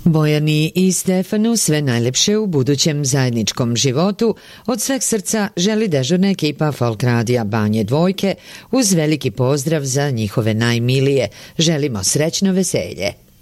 Bojani i Stefanu sve najlepše u budućem zajedničkom životu. Od sveg srca želi dežurna ekipa Folk radija Banje Dvojke uz veliki pozdrav za njihove najmilije. Želimo srećno veselje.